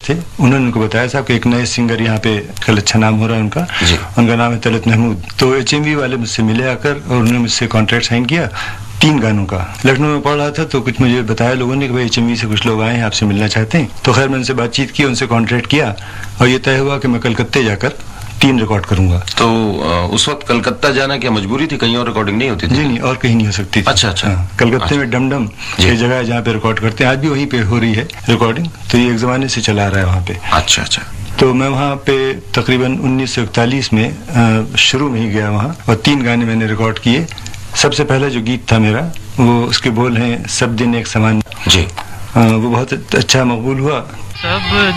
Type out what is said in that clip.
थे, उन्होंने उनको बताया साहब कि एक नए सिंगर यहाँ पे कल अच्छा नाम हो रहा है उनका नाम है तलत महमूद। तो HMV वाले मुझसे मिले आकर और उन्होंने मुझसे कॉन्ट्रैक्ट साइन किया 3 गानों का। लखनऊ में पढ़ रहा था तो कुछ मुझे बताया लोगों ने कि भाई HMV से कुछ लोग आए हैं, आपसे मिलना चाहते हैं। तो खैर मैंने उनसे बातचीत की, उनसे कॉन्ट्रैक्ट किया और ये तय हुआ कि मैं कलकत्ते जाकर 3 रिकॉर्ड करूंगा। तो उस वक्त कलकत्ता जाना क्या मजबूरी थी? कहीं और रिकॉर्डिंग नहीं होती थी? जी नहीं, और कहीं नहीं हो सकती थी। अच्छा। कलकत्ते में डमडम ये जगह है जहाँ पे रिकॉर्ड करते हैं, आज भी वहीं पे हो रही है रिकॉर्डिंग। तो ये एक जमाने से चला आ रहा है वहाँ पे। अच्छा। तो मैं वहाँ पे तकरीबन 1941 में शुरू में ही गया वहाँ और 3 गाने मैंने रिकॉर्ड किए। सबसे पहला जो गीत था मेरा वो उसके बोल हैं सब दिन एक समान जी। वो बहुत अच्छा मकबूल हुआ। सब